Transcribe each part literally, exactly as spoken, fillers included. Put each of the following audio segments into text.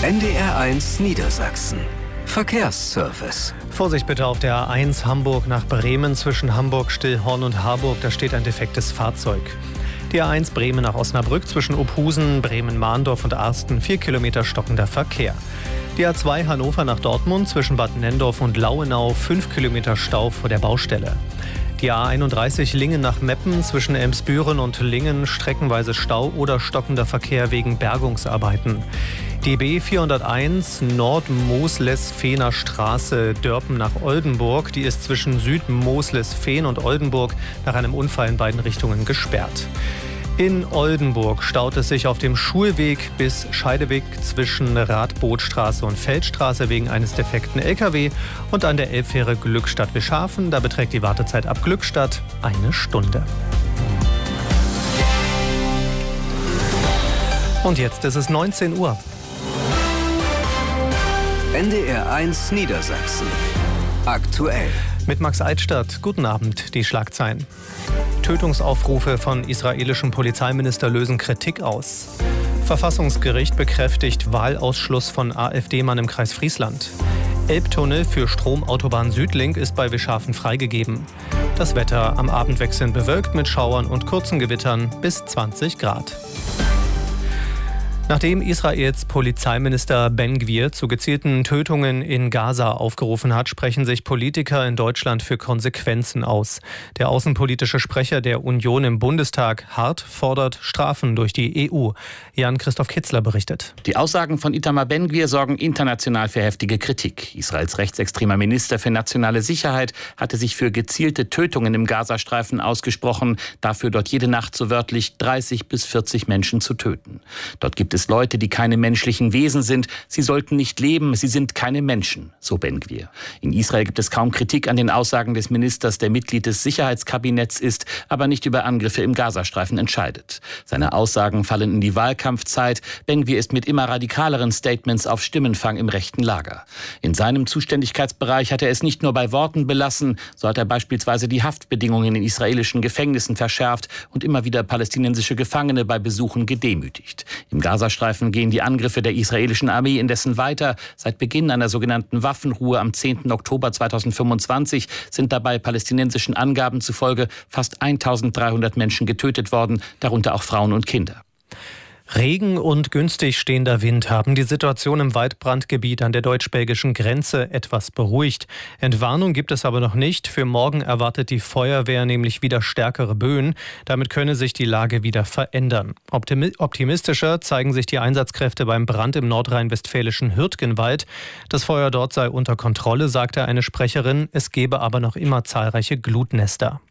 N D R eins Niedersachsen. Verkehrsservice. Vorsicht bitte auf der A eins Hamburg nach Bremen zwischen Hamburg, Stillhorn und Harburg. Da steht ein defektes Fahrzeug. Die A eins Bremen nach Osnabrück zwischen Ophusen, Bremen-Mahndorf und Arsten. Vier Kilometer stockender Verkehr. Die A zwei Hannover nach Dortmund zwischen Bad Nenndorf und Lauenau. Fünf Kilometer Stau vor der Baustelle. Die A einunddreißig Lingen nach Meppen zwischen Elmsbüren und Lingen. Streckenweise Stau oder stockender Verkehr wegen Bergungsarbeiten. Die B vierhunderteins Nord-Moosles-Fehner Straße Dörpen nach Oldenburg. Die ist zwischen Süd-Moosles-Fehn und Oldenburg nach einem Unfall in beiden Richtungen gesperrt. In Oldenburg staut es sich auf dem Schulweg bis Scheideweg zwischen Radbootstraße und Feldstraße wegen eines defekten L K W und an der Elbfähre Glückstadt-Wischhafen. Da beträgt die Wartezeit ab Glückstadt eine Stunde. Und jetzt ist es neunzehn Uhr. N D R eins Niedersachsen. Aktuell. Mit Max Eitstadt. Guten Abend, die Schlagzeilen. Tötungsaufrufe von israelischem Polizeiminister lösen Kritik aus. Verfassungsgericht bekräftigt Wahlausschluss von AfD-Mann im Kreis Friesland. Elbtunnel für Stromautobahn Südlink ist bei Wischhafen freigegeben. Das Wetter am Abend wechselnd bewölkt mit Schauern und kurzen Gewittern bis zwanzig Grad. Nachdem Israels Polizeiminister Ben-Gvir zu gezielten Tötungen in Gaza aufgerufen hat, sprechen sich Politiker in Deutschland für Konsequenzen aus. Der außenpolitische Sprecher der Union im Bundestag, Hart, fordert Strafen durch die E U. Jan-Christoph Kitzler berichtet. Die Aussagen von Itamar Ben-Gvir sorgen international für heftige Kritik. Israels rechtsextremer Minister für nationale Sicherheit hatte sich für gezielte Tötungen im Gazastreifen ausgesprochen, dafür dort jede Nacht so wörtlich dreißig bis vierzig Menschen zu töten. Dort gibt es Leute, die keine menschlichen Wesen sind. Sie sollten nicht leben, sie sind keine Menschen, so Ben-Gvir. In Israel gibt es kaum Kritik an den Aussagen des Ministers, der Mitglied des Sicherheitskabinetts ist, aber nicht über Angriffe im Gazastreifen entscheidet. Seine Aussagen fallen in die Wahlkampfzeit. Ben-Gvir ist mit immer radikaleren Statements auf Stimmenfang im rechten Lager. In seinem Zuständigkeitsbereich hat er es nicht nur bei Worten belassen, so hat er beispielsweise die Haftbedingungen in israelischen Gefängnissen verschärft und immer wieder palästinensische Gefangene bei Besuchen gedemütigt. Im Gazastreifen gehen die Angriffe der israelischen Armee indessen weiter. Seit Beginn einer sogenannten Waffenruhe am zehnten Oktober zweitausendfünfundzwanzig sind dabei palästinensischen Angaben zufolge fast eintausenddreihundert Menschen getötet worden, darunter auch Frauen und Kinder. Regen und günstig stehender Wind haben die Situation im Waldbrandgebiet an der deutsch-belgischen Grenze etwas beruhigt. Entwarnung gibt es aber noch nicht. Für morgen erwartet die Feuerwehr nämlich wieder stärkere Böen. Damit könne sich die Lage wieder verändern. Optimi- optimistischer zeigen sich die Einsatzkräfte beim Brand im nordrhein-westfälischen Hürtgenwald. Das Feuer dort sei unter Kontrolle, sagte eine Sprecherin. Es gebe aber noch immer zahlreiche Glutnester.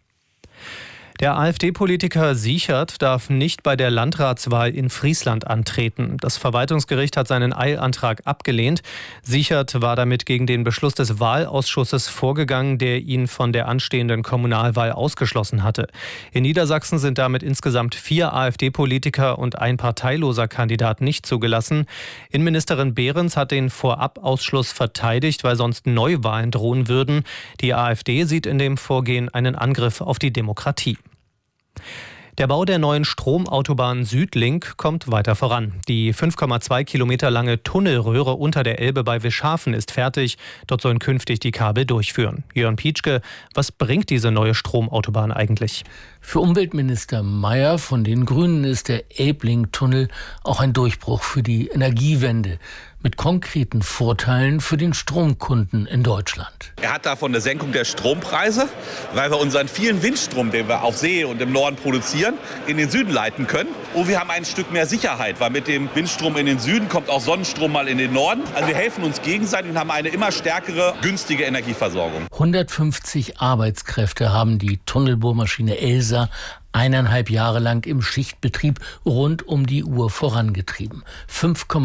Der AfD-Politiker Siechert darf nicht bei der Landratswahl in Friesland antreten. Das Verwaltungsgericht hat seinen Eilantrag abgelehnt. Siechert war damit gegen den Beschluss des Wahlausschusses vorgegangen, der ihn von der anstehenden Kommunalwahl ausgeschlossen hatte. In Niedersachsen sind damit insgesamt vier AfD-Politiker und ein parteiloser Kandidat nicht zugelassen. Innenministerin Behrens hat den Vorabausschluss verteidigt, weil sonst Neuwahlen drohen würden. Die AfD sieht in dem Vorgehen einen Angriff auf die Demokratie. Der Bau der neuen Stromautobahn Südlink kommt weiter voran. Die fünf Komma zwei Kilometer lange Tunnelröhre unter der Elbe bei Wischhafen ist fertig. Dort sollen künftig die Kabel durchführen. Jörn Pietschke, was bringt diese neue Stromautobahn eigentlich? Für Umweltminister Mayer von den Grünen ist der Elbling-Tunnel auch ein Durchbruch für die Energiewende mit konkreten Vorteilen für den Stromkunden in Deutschland. Er hat davon eine Senkung der Strompreise, weil wir unseren vielen Windstrom, den wir auf See und im Norden produzieren, in den Süden leiten können. Und wir haben ein Stück mehr Sicherheit, weil mit dem Windstrom in den Süden kommt auch Sonnenstrom mal in den Norden. Also wir helfen uns gegenseitig und haben eine immer stärkere, günstige Energieversorgung. hundertfünfzig Arbeitskräfte haben die Tunnelbohrmaschine Elsa eineinhalb Jahre lang im Schichtbetrieb rund um die Uhr vorangetrieben. fünf Komma